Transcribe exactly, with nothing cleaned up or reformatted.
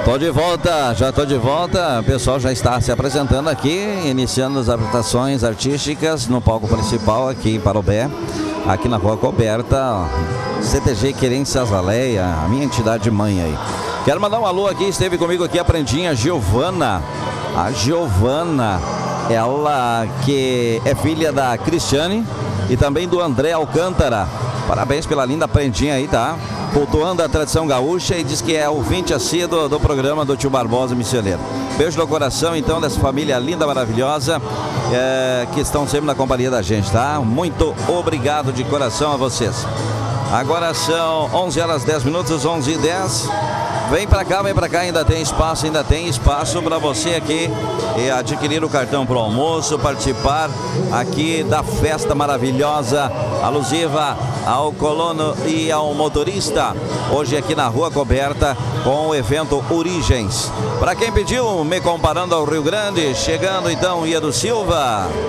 Tô de volta, já tô de volta. O pessoal já está se apresentando aqui, iniciando as apresentações artísticas no palco principal aqui em Parobé, aqui na Rua Coberta, C T G Querência Azaleia, a minha entidade mãe aí. Quero mandar um alô aqui, esteve comigo aqui a prendinha Giovana. A Giovana, ela que é filha da Cristiane e também do André Alcântara. Parabéns pela linda prendinha aí, tá? Cultuando a tradição gaúcha e diz que é ouvinte assíduo do programa do Tio Barbosa Missioneiro. Beijo no coração, então, dessa família linda, maravilhosa, é, que estão sempre na companhia da gente, tá? Muito obrigado de coração a vocês. Agora são onze horas dez minutos, onze e dez. Vem pra cá, vem pra cá, ainda tem espaço, ainda tem espaço para você aqui e adquirir o cartão pro almoço, participar aqui da festa maravilhosa, alusiva ao colono e ao motorista, hoje aqui na Rua Coberta, com o evento Origens. Para quem pediu, me comparando ao Rio Grande, chegando então Ia do Silva.